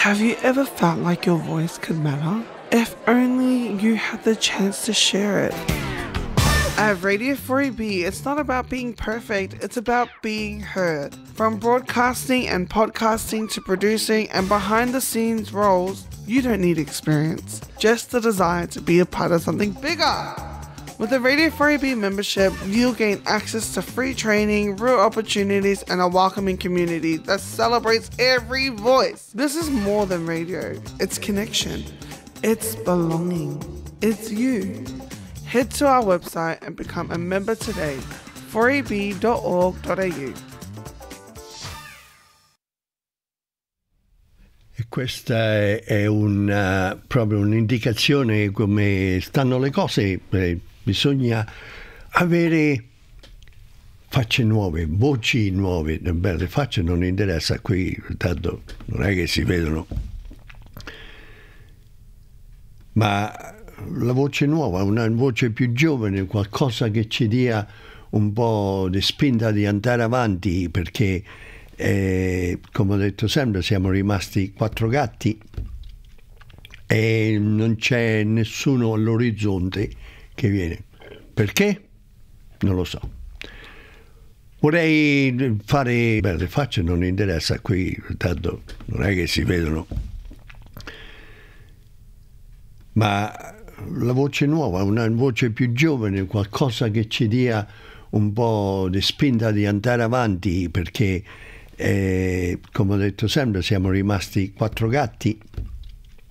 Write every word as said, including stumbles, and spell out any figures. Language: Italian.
Have you ever felt like your voice could matter? If only you had the chance to share it. At Radio four A B, it's not about being perfect, it's about being heard. From broadcasting and podcasting to producing and behind the scenes roles, you don't need experience, just the desire to be a part of something bigger. With the Radio four A B membership, you'll gain access to free training, real opportunities, and a welcoming community that celebrates every voice. This is more than radio. It's connection. It's belonging. It's you. Head to our website and become a member today, four a b dot org dot a u. E questa è, è una, proprio un'indicazione come stanno le cose. Eh, bisogna avere facce nuove, voci nuove. Beh, le facce non interessa qui, tanto non è che si vedono, ma la voce nuova, una voce più giovane, qualcosa che ci dia un po' di spinta di andare avanti, perché eh, come ho detto sempre, siamo rimasti quattro gatti e non c'è nessuno all'orizzonte che viene. Perché? Non lo so. Vorrei fare, beh, le facce non interessa qui, tanto non è che si vedono, ma la voce nuova, una voce più giovane, qualcosa che ci dia un po' di spinta di andare avanti, perché eh, come ho detto sempre, siamo rimasti quattro gatti